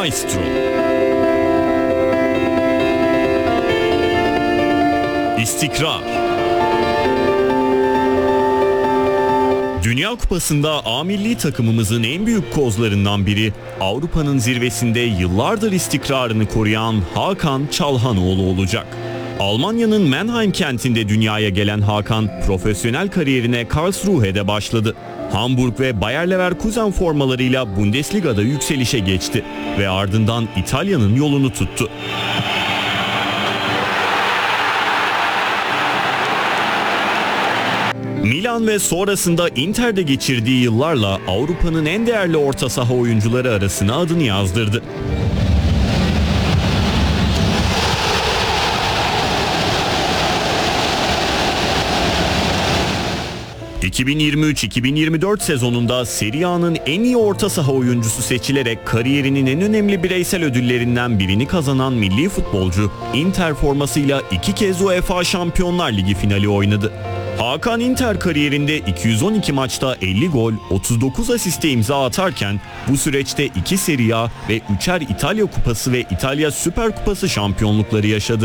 Maestro. İstikrar. Dünya Kupası'nda A milli takımımızın en büyük kozlarından biri, Avrupa'nın zirvesinde yıllardır istikrarını koruyan Hakan Çalhanoğlu olacak. Almanya'nın Mannheim kentinde dünyaya gelen Hakan, profesyonel kariyerine Karlsruhe'de başladı. Hamburg ve Bayer Leverkusen formalarıyla Bundesliga'da yükselişe geçti ve ardından İtalya'nın yolunu tuttu. Milan ve sonrasında Inter'de geçirdiği yıllarla Avrupa'nın en değerli orta saha oyuncuları arasına adını yazdırdı. ...2023-2024 sezonunda Serie A'nın en iyi orta saha oyuncusu seçilerek kariyerinin en önemli bireysel ödüllerinden birini kazanan milli futbolcu, Inter formasıyla 2 kez UEFA Şampiyonlar Ligi finali oynadı. Hakan Inter kariyerinde 212 maçta 50 gol, 39 asiste imza atarken bu süreçte 2 Serie A ve 3'er İtalya Kupası ve İtalya Süper Kupası şampiyonlukları yaşadı.